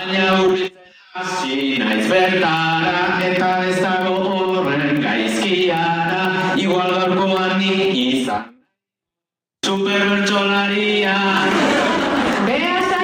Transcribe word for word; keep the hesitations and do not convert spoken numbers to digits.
Baina urritzen hasi naiz bertara, eta ez dago horren gaizkiara, igual gaurkoan nik izan superbertsolaria.